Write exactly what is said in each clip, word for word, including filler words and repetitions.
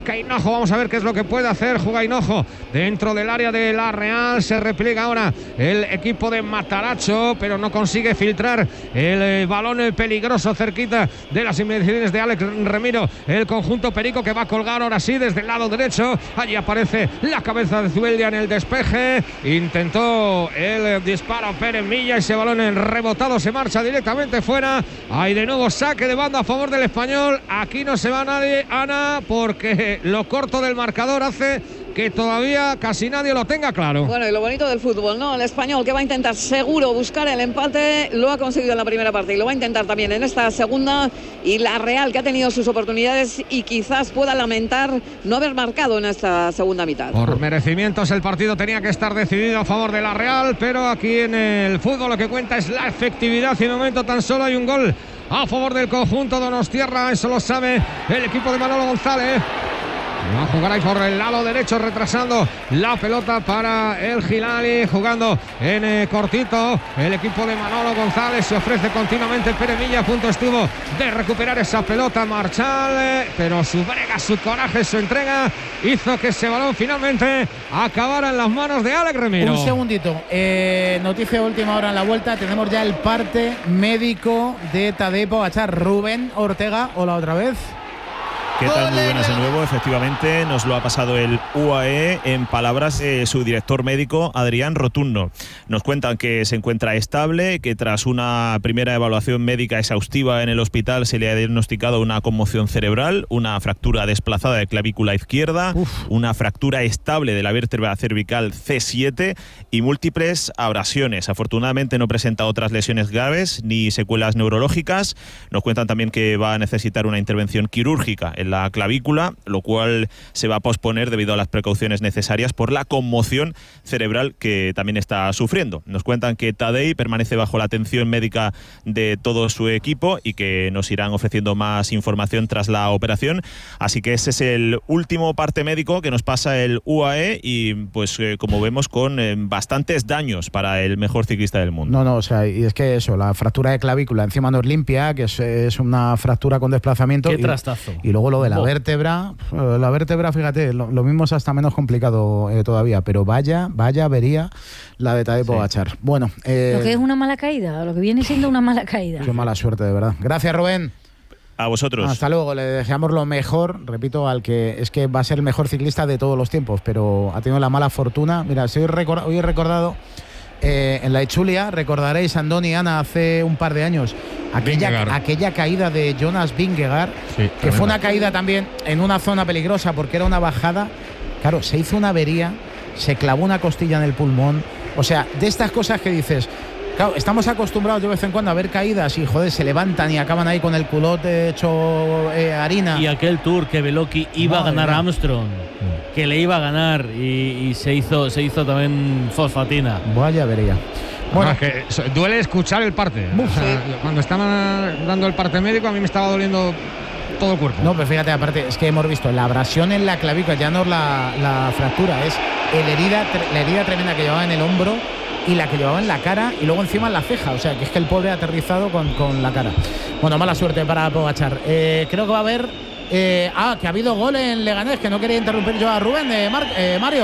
Juega Hinojo, vamos a ver qué es lo que puede hacer. Juega Hinojo dentro del área de la Real. Se repliega ahora el equipo de Mataracho, pero no consigue filtrar el eh, balón el peligroso cerquita de las inmediaciones de Alex Remiro. El conjunto perico que va a colgar ahora sí desde el lado derecho. Allí aparece la cabeza de Zubeldia en el despeje. Intentó el eh, disparo Pérez Milla. Ese balón en rebotado se marcha directamente fuera. Hay de nuevo saque de banda a favor del Español. Aquí no se va nadie, Ana, porque lo corto del marcador hace que todavía casi nadie lo tenga claro. Bueno, y lo bonito del fútbol, ¿no? El Español, que va a intentar seguro buscar el empate, lo ha conseguido en la primera parte y lo va a intentar también en esta segunda. Y la Real, que ha tenido sus oportunidades y quizás pueda lamentar no haber marcado en esta segunda mitad. Por merecimientos el partido tenía que estar decidido a favor de la Real, pero aquí en el fútbol lo que cuenta es la efectividad y de momento tan solo hay un gol a favor del conjunto donostiarra. Eso lo sabe el equipo de Manolo González. Va a jugar ahí por el lado derecho, retrasando la pelota para el Gilali, jugando en eh, cortito. El equipo de Manolo González se ofrece continuamente. Pérez Milla a punto estuvo de recuperar esa pelota Marchal, eh, pero su brega, su coraje, su entrega hizo que ese balón finalmente acabara en las manos de Alex Remiro. Un segundito, eh, noticia última hora en la vuelta. Tenemos ya el parte médico de Tadej Pogačar. Rubén Ortega, hola otra vez. ¿Qué tal? Muy buenas de nuevo. Efectivamente, nos lo ha pasado el U A E en palabras de su director médico, Adrián Rotundo. Nos cuentan que se encuentra estable, que tras una primera evaluación médica exhaustiva en el hospital se le ha diagnosticado una conmoción cerebral, una fractura desplazada de clavícula izquierda, Uf. una fractura estable de la vértebra cervical C siete y múltiples abrasiones. Afortunadamente no presenta otras lesiones graves ni secuelas neurológicas. Nos cuentan también que va a necesitar una intervención quirúrgica en la clavícula, lo cual se va a posponer debido a las precauciones necesarias por la conmoción cerebral que también está sufriendo. Nos cuentan que Tadej permanece bajo la atención médica de todo su equipo y que nos irán ofreciendo más información tras la operación. Así que ese es el último parte médico que nos pasa el U A E y pues eh, como vemos con eh, bastantes daños para el mejor ciclista del mundo. No, no, o sea, y es que eso, la fractura de clavícula encima no es limpia, que es, es una fractura con desplazamiento. Qué y, trastazo. Y luego lo de la oh. vértebra, la vértebra, fíjate, lo, lo mismo es hasta menos complicado eh, todavía, pero vaya, vaya avería la de Tadej Pogačar. Sí. Bueno, eh, lo que es una mala caída, lo que viene siendo una mala caída. Qué mala suerte, de verdad. Gracias, Rubén. A vosotros. Hasta luego, le deseamos lo mejor, repito, al que es que va a ser el mejor ciclista de todos los tiempos, pero ha tenido la mala fortuna. Mira, hoy, record, hoy he recordado eh, en la Echulia, recordaréis, Andoni y Ana, hace un par de años, aquella, aquella caída de Jonas Vingegaard, sí, que fue una caída también en una zona peligrosa porque era una bajada. Claro, se hizo una avería, se clavó una costilla en el pulmón. O sea, de estas cosas que dices, claro, estamos acostumbrados de vez en cuando a ver caídas y joder, se levantan y acaban ahí con el culote hecho eh, harina. Y aquel Tour que Beloki iba Madre a ganar a Armstrong, mm. que le iba a ganar y, y se hizo se hizo también fosfatina. Vaya avería. Bueno, no, es que duele escuchar el parte. O sea, cuando estaban dando el parte médico a mí me estaba doliendo todo el cuerpo. No, pero fíjate, aparte, es que hemos visto la abrasión en la clavícula, ya no es la, la fractura, es el herida, la herida tremenda que llevaba en el hombro y la que llevaba en la cara y luego encima en la ceja. O sea, que es que el pobre ha aterrizado con, con la cara. Bueno, mala suerte para Pogačar. Eh, creo que va a haber... Eh, ah, que ha habido gol en Leganés, que no quería interrumpir yo a Rubén. Eh, Mar, eh, Mario.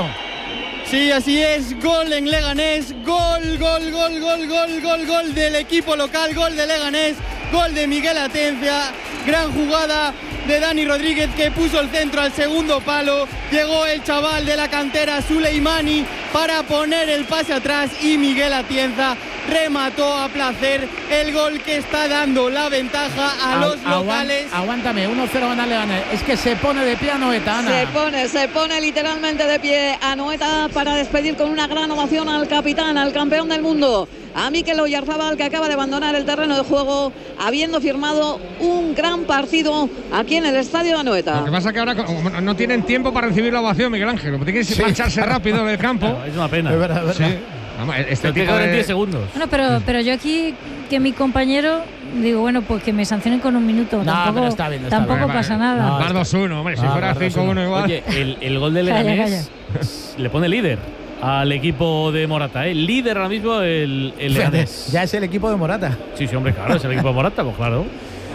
Sí, así es, gol en Leganés, gol, gol, gol, gol, gol, gol, gol del equipo local, gol de Leganés, gol de Miguel Atencia, gran jugada de Dani Rodríguez que puso el centro al segundo palo, llegó el chaval de la cantera Suleimani para poner el pase atrás y Miguel Atienza remató a placer el gol que está dando la ventaja a Agu los locales. Aguántame, uno cero gana Leganés. Es que se pone de pie Anoeta, Ana. Se pone, se pone literalmente de pie Anoeta para despedir con una gran ovación al capitán, al campeón del mundo, a Mikel Oyarzabal, que acaba de abandonar el terreno de juego habiendo firmado un gran partido aquí en el estadio de Anoeta. Lo que pasa es que ahora no tienen tiempo para recibir la ovación, Miguel Ángel. Tienen que sí. marcharse rápido del campo. No, es una pena. Es verdad, es verdad. Sí. Vamos, este tipo de... en diez segundos. Bueno, pero, pero yo aquí, que mi compañero, digo, bueno, pues que me sancionen con un minuto. No, tampoco está bien, está tampoco bien. pasa vale, nada. Más dos uno, hombre, si no, fuera cinco uno igual. Oye, el, el gol de Leganés le pone líder al equipo de Morata, ¿eh? Líder ahora mismo el, el Leganés. Ya es el equipo de Morata. Sí, sí, hombre, claro, es el equipo de Morata, pues claro.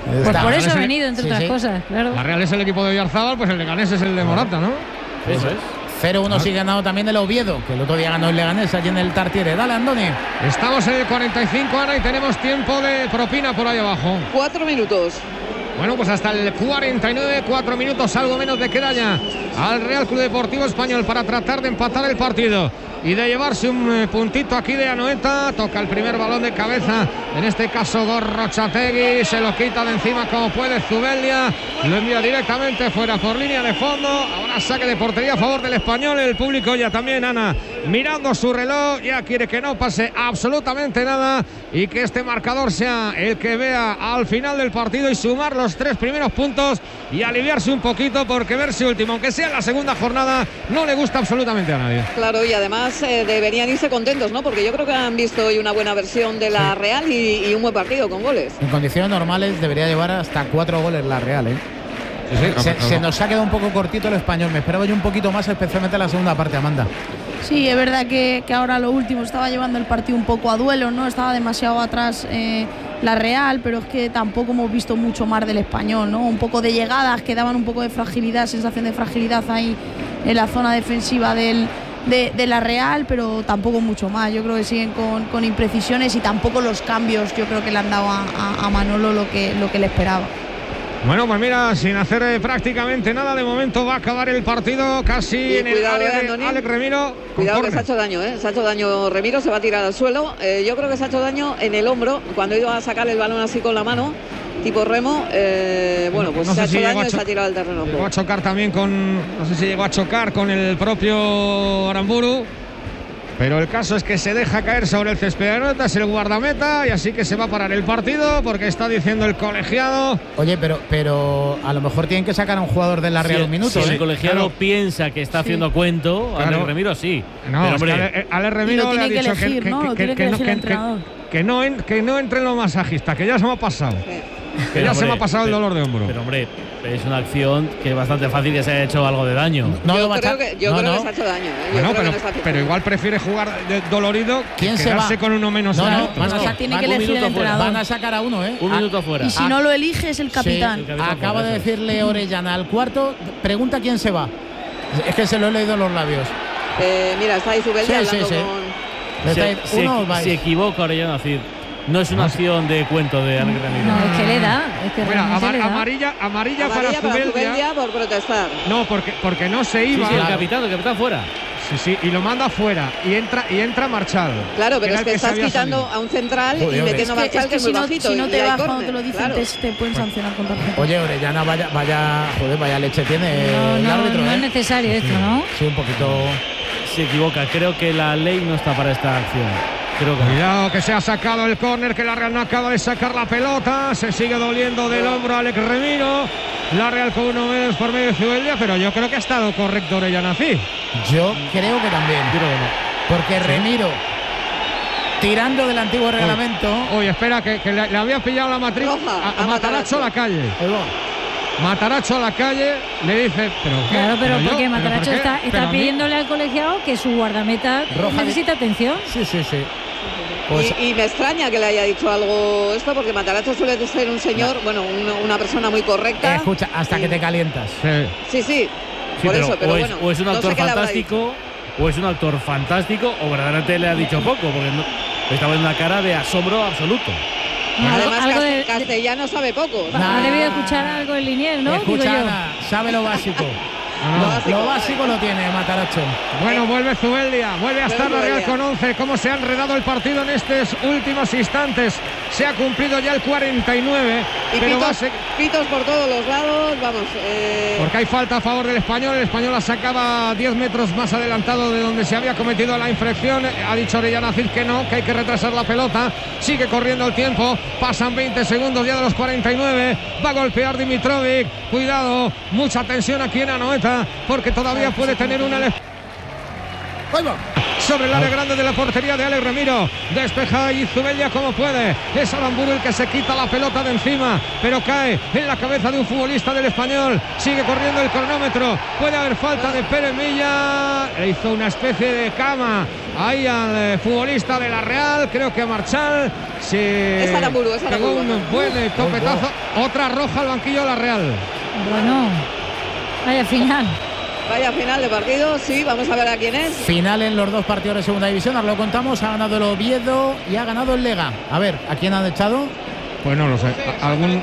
Pues Está. por eso ha el- venido, entre sí, otras sí. cosas, claro. La Real es el equipo de Oyarzabal, pues el Leganés es el de Morata, ¿no? Eso es. cero uno sigue ganado también el Oviedo, que el otro día ganó el Leganés allí en el Tartiere. Dale, Andoni. Estamos en el cuarenta y cinco ahora y tenemos tiempo de propina por ahí abajo. Cuatro minutos. Bueno, pues hasta el cuarenta y nueve, cuatro minutos, algo menos de queda ya al Real Club Deportivo Español para tratar de empatar el partido y de llevarse un eh, puntito aquí de Anoeta. Toca el primer balón de cabeza, en este caso Gorrochategui, se lo quita de encima como puede Zubeldia, lo envía directamente fuera por línea de fondo. Ahora saque de portería a favor del Español. El público ya también, Ana, mirando su reloj, ya quiere que no pase absolutamente nada y que este marcador sea el que vea al final del partido y sumar los tres primeros puntos y aliviarse un poquito, porque verse último, aunque sea en la segunda jornada, no le gusta absolutamente a nadie. Claro, y además eh, deberían irse contentos, ¿no? Porque yo creo que han visto hoy una buena versión de la Real y, y un buen partido con goles. En condiciones normales debería llevar hasta cuatro goles la Real, ¿eh? Sí, sí, se, no, no, se no. nos ha quedado un poco cortito el Español. Me esperaba yo un poquito más, especialmente en la segunda parte, Amanda. Sí, es verdad que, que ahora lo último estaba llevando el partido un poco a duelo, ¿no? Estaba demasiado atrás eh, la Real, pero es que tampoco hemos visto mucho más del Español, ¿no? Un poco de llegadas que daban un poco de fragilidad, sensación de fragilidad ahí en la zona defensiva del, de, de la Real, pero tampoco mucho más. Yo creo que siguen con, con imprecisiones y tampoco los cambios yo creo que le han dado a, a, a Manolo lo que, lo que le esperaba. Bueno, pues mira, sin hacer eh, prácticamente nada, de momento va a acabar el partido casi Y en el cuidado, área eh, de Andoni. Alex Remiro. con Cuidado que se córner. ha hecho daño, ¿eh? Se ha hecho daño Remiro, se va a tirar al suelo. Eh, yo creo que se ha hecho daño en el hombro, cuando ha ido a sacar el balón así con la mano, tipo remo. Eh, bueno, pues No se ha sé si hecho llegó daño a y se cho- ha tirado al terreno. de Llegó juego. a chocar también con, no sé si llegó a chocar con el propio Aramburu, pero el caso es que se deja caer sobre el césped de Anoeta, es el guardameta, y así que se va a parar el partido, porque está diciendo el colegiado. Oye, pero, pero a lo mejor tienen que sacar a un jugador de la Real Si- un minuto, si ¿eh? el colegiado Claro. piensa que está haciendo cuento, Claro. Alex Remiro sí. No, Pero, es que hombre, Ale- Alex Remiro Y lo le ha tiene que dicho elegir, que, ¿no? Lo tiene que no, elegir el que- entrenador. que no, en- que no entre en los masajistas, que ya se me ha pasado. Sí. Que pero, ya se me hombre, ha pasado el pero- dolor de hombro. Pero hombre, es una acción que es bastante fácil que se haya hecho algo de daño. No, yo no va a creo, estar- que, yo no, creo no. que se ha hecho daño. ¿eh? Yo Bueno, creo pero, que no se ha hecho pero daño. igual prefiere jugar de- dolorido que ¿Quién se quedarse va? con uno menos. No, en el no, otro. van a, No, sa- tiene van- que un elegir minuto el fuera. entrenador. Van a sacar a uno, ¿eh? Un A- minuto fuera. Y si no lo elige es el capitán. el capitán Acaba fuera, de eso es. decirle Orellana al cuarto, pregunta quién se va. Es que se lo he leído en los labios. Eh, mira, está ahí Zubeldia Sí, sí, hablando sí. con... Le está- Se, se uno equi- vais. se equivoca Orellana Cid. No es una acción de cuento de Alex Remiro. No, es que le da. Es que Bueno, realmente amar- le da. amarilla, amarilla, Amarilla para para Zubeldia. Zubeldia por protestar. No, porque, porque no se Sí, iba. sí, el capitán, el capitán fuera. Sí, sí, y lo manda fuera y entra y entra Marchal. Claro, que pero era es el que se estás había quitando salido. a un central Joder, y hombre. metiendo a Es que, Marchal, es que que es si muy no, bajito. si no y te hay baja córner, cuando te lo dicen, claro. te, te pueden sancionar con tarjeta. Oye, Orellana, vaya, vaya, joder, vaya leche tiene No, el no, árbitro, no ¿eh? es necesario esto, ¿no? Sí, un poquito. Se equivoca. Creo que la ley no está para esta acción. Creo que no. Cuidado que se ha sacado el córner, que la Real no acaba de sacar la pelota. Se sigue doliendo del hombro Alex Remiro. La Real con uno menos por medio de Zubeldia, pero yo creo que ha estado correcto Orellana Cid. Yo creo que también. Yo creo que no. Porque Remiro, tirando del antiguo reglamento. Oye, espera, que, que le, le había pillado la matriz Roja, a, a a Mataracho Mataracho. a la calle. Ahí va. Mataracho a la calle, le dice, pero ¿qué? Claro, pero yo, porque ¿pero Mataracho por qué? está, Pero está a mí- pidiéndole al colegiado que su guardameta Roja de- necesita atención. Sí, sí, sí. Pues y, y me extraña que le haya dicho algo esto, porque Mataracho suele ser un señor, bueno, una, una persona muy correcta. escucha, hasta y- que te calientas. Sí. Sí, sí, Sí, por pero eso, pero o, bueno. es, o es un no sé actor qué le habrá fantástico, o es un actor fantástico, o verdaderamente le ha dicho poco, porque no, estaba en una cara de asombro absoluto. dicho. Además, algo cas- de- castellano sabe poco. Nah. Ha debido escuchar algo en Linier, ¿no? Digo Escucha, yo. Ana, sabe lo básico. No, Lo no. básico, lo básico lo tiene Mataracho. Bueno, vuelve Zubeldia, vuelve a estar la Real Zubeldia. con once. ¿Cómo se ha enredado el partido en estos últimos instantes? Se ha cumplido ya el cuarenta y nueve, Y pero va a pitos, ser- pitos por todos los lados, vamos. Eh, porque hay falta a favor del Español. El Español la sacaba diez metros más adelantado de donde se había cometido la infracción. Ha dicho Orellana Cid que no, que hay que retrasar la pelota. Sigue corriendo el tiempo. Pasan veinte segundos ya de los cuarenta y nueve. Va a golpear Dimitrovic. Cuidado, mucha tensión aquí en Anoeta, porque todavía puede tener una... Sobre el área grande de la portería de Alex Remiro. Despeja y Zubeldia como puede. Es Aramburu el que se quita la pelota de encima, pero cae en la cabeza de un futbolista del Español. Sigue corriendo el cronómetro. Puede haber falta de Pérez Milla. Le hizo una especie de cama ahí al eh, futbolista de la Real. Creo que a Marchal se es Aramburu, es pegó un buen eh, topetazo. Otra roja al banquillo de la Real. Bueno, vaya final. Vaya final de partido, sí, vamos a ver a quién es. Final en los dos partidos de segunda división, ahora lo contamos, ha ganado el Oviedo y ha ganado el Lega. A ver, ¿a quién han echado? Pues no lo sé, algún...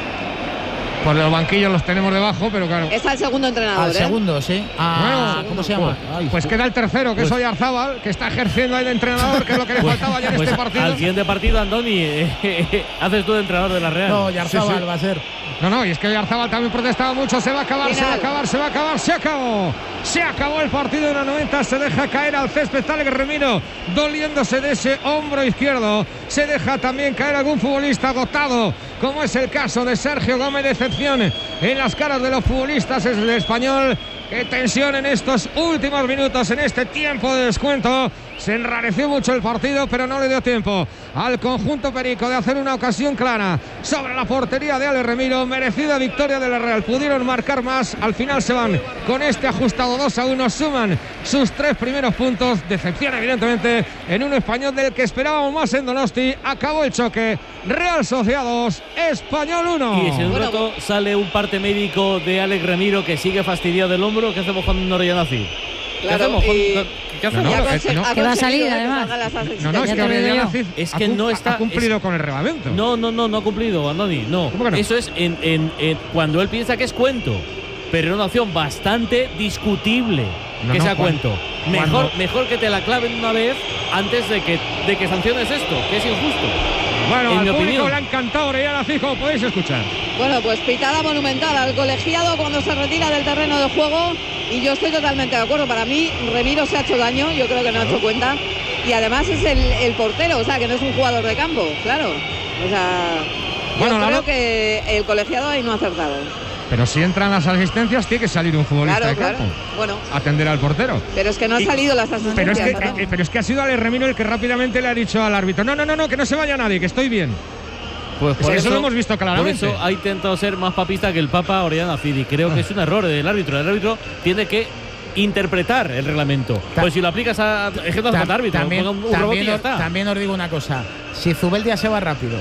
Pues los banquillos los tenemos debajo, pero claro. Es al segundo entrenador. Al ¿eh? segundo, sí. Ah, bueno, ¿cómo se llama? Pues, pues queda el tercero, que pues, es Oyarzábal, que está ejerciendo ahí de entrenador, que es lo que le pues, faltaba ya en pues este partido. Al siguiente partido, Andoni, eh, haces tú de entrenador de la Real. No, Oyarzábal sí, sí. va a ser. No, no, y es que Oyarzábal también protestaba mucho. Se va a acabar, Final. se va a acabar, se va a acabar, se acabó. Se acabó el partido en la noventa. Se deja caer al césped Alex Remiro, doliéndose de ese hombro izquierdo. Se deja también caer algún futbolista agotado, como es el caso de Sergio Gómez. Decepción en las caras de los futbolistas es el Español. Qué tensión en estos últimos minutos, en este tiempo de descuento. Se enrareció mucho el partido, pero no le dio tiempo al conjunto perico de hacer una ocasión clara sobre la portería de Alex Remiro. Merecida victoria de la Real. Pudieron marcar más. Al final se van con este ajustado dos a uno. Suman sus tres primeros puntos. Decepción, evidentemente, en un Español del que esperábamos más en Donosti. Acabó el choque. Real Sociedad dos, Español uno. Y si en un rato sale un parte médico de Alex Remiro que sigue fastidiado del hombro, ¿qué hacemos con Orellana Cid? ¿Qué Claro, hacemos? y... ¿Qué hacemos? No, no, conse- no. Que va a salir, además. No, no, es que Orellana Cid es que no está, ha cumplido es, con el reglamento. No, no, no, no ha cumplido, Andoni. No. ¿Cómo que no? Eso es en, en, en, cuando él piensa que es cuento. Pero es una opción bastante discutible no, que no, sea ¿cuándo? cuento. Mejor, ¿Cuándo? mejor que te la claven una vez antes de que, de que sanciones esto, que es injusto. Bueno, en al mi público opinión. le ha encantado Orellana Cid, como podéis escuchar. Bueno, pues pitada monumental al colegiado cuando se retira del terreno de juego. Y yo estoy totalmente de acuerdo. Para mí, Remiro se ha hecho daño. Yo creo que no ha hecho cuenta. Y además es el, el portero, o sea, que no es un jugador de campo, claro. O sea, Bueno, yo la creo lo- que el colegiado ahí no ha acertado. Pero si entran las asistencias, tiene que salir un futbolista Claro, de claro. campo. Bueno, Atender al portero. pero es que no han salido las asistencias. Pero es, que, ¿no? eh, pero es que ha sido Alex Remiro el que rápidamente le ha dicho al árbitro: no, no, no, no, que no se vaya nadie, que estoy bien. Pues por eso lo hemos visto claramente. Por eso ha intentado ser más papista que el Papa Orellana Cid. Y creo que es un error del árbitro. El árbitro tiene que interpretar el reglamento. Ta- Pues si lo aplicas a. Es que no hace falta árbitro. También, Un, un robot y también, ya os, está. también os digo una cosa. Si Zubeldia se va rápido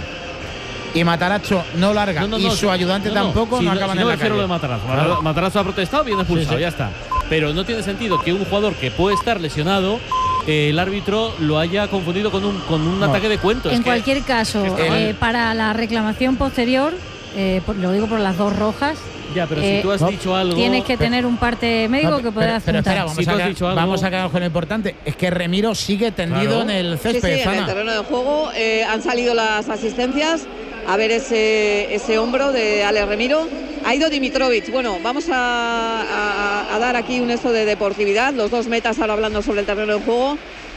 y Mataracho no larga No, no, y no, su ayudante no, no. tampoco, Si no no, acaban si en no la refiero calle. lo de Matarazzo. Claro. Matarazzo ha protestado, viene expulsado, Sí, sí. ya está. Pero no tiene sentido que un jugador que puede estar lesionado, eh, el árbitro lo haya confundido con un, con un No. ataque de cuento. En Es que- cualquier caso, está mal. eh, para la reclamación posterior, eh, por- lo digo por las dos rojas, Ya, pero eh, si tú has no, dicho algo. tienes que tener un parte médico No, que pero- pueda pero espera, apuntar. vamos, Si tú a has quedar- dicho algo- vamos a quedar con lo importante. Es que Remiro sigue tendido Claro. en el Sí, sí, césped. en el Zana. terreno de juego eh, han salido las asistencias. A ver ese, ese hombro de Alex Remiro. Ha ido Dimitrovic. Bueno, vamos a, a- a dar aquí un esto de deportividad. Los dos metas ahora hablando sobre el terreno de juego.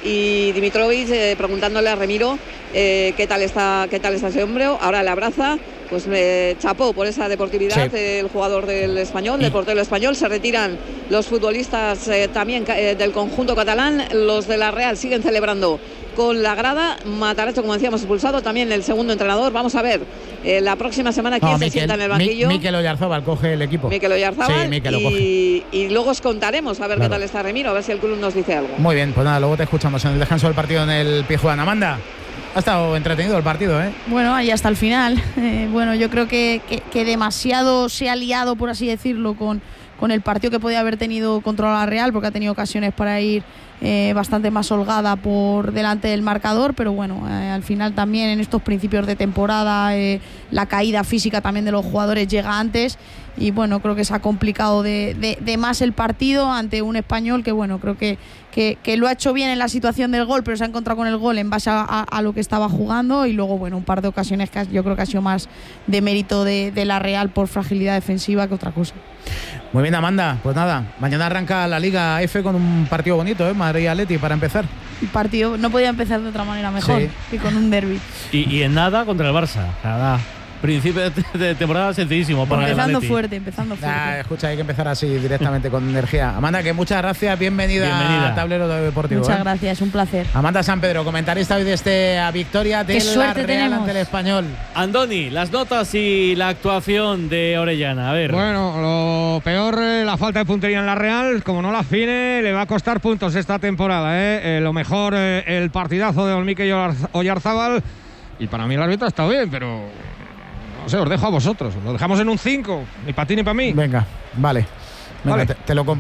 Y Dimitrovic eh, preguntándole a Remiro eh, qué tal está qué tal está ese hombro. Ahora le abraza. Pues me chapó por esa deportividad Sí. el jugador del Español, Y- del portero español. Se retiran los futbolistas eh, también eh, del conjunto catalán. Los de la Real siguen celebrando con la grada. Mataracho, como decíamos, expulsado. También el segundo entrenador. Vamos a ver eh, la próxima semana quién No, se Mikel- sienta en el Mi- banquillo. Mikel Oyarzábal coge el equipo. Mikel Oyarzábal. Sí, Mikel lo y, y luego os contaremos a ver Claro. qué tal está Remiro, a ver si el club nos dice algo. Muy bien, pues nada, luego te escuchamos en el descanso del partido en el Pijuán. Amanda, ha estado entretenido el partido, ¿eh? Bueno, ahí hasta el final. Eh, bueno, yo creo que, que, que demasiado se ha liado, por así decirlo, con, con el partido que podía haber tenido contra la Real, porque ha tenido ocasiones para ir eh, bastante más holgada por delante del marcador, pero bueno, eh, al final también en estos principios de temporada eh, la caída física también de los jugadores llega antes y bueno, creo que se ha complicado de, de, de más el partido ante un Español que bueno, creo que, que, que lo ha hecho bien en la situación del gol, pero se ha encontrado con el gol en base a, a, a lo que estaba jugando y luego bueno, un par de ocasiones que yo creo que ha sido más de mérito de, de la Real por fragilidad defensiva que otra cosa. Muy bien, Amanda, pues nada, mañana arranca la Liga F con un partido bonito, ¿eh? Madrid-Atleti para empezar. Un partido no podía empezar de otra manera mejor Sí. que con un derbi. Y, y en nada contra el Barça. Nada. principio de temporada sencillísimo para empezando el fuerte, empezando fuerte. Ah, escucha, hay que empezar así directamente con energía. Amanda, que muchas gracias, bienvenida, bienvenida. a Tablero Deportivo. Muchas ¿eh? gracias, un placer. Amanda San Pedro, comentarista hoy de esta victoria de la Real tenemos. ante el Español. Andoni, las notas y la actuación de Orellana, a ver. Bueno, lo peor, eh, la falta de puntería en la Real, como no la afine, le va a costar puntos esta temporada. ¿eh? Eh, lo mejor, eh, el partidazo de Don Mikel Oyarzábal, y para mí el árbitro está bien, pero no sé, os dejo a vosotros. Lo dejamos en un cinco, ni para ti ni para mí. Venga, vale. Venga, Vale. te, te lo compro.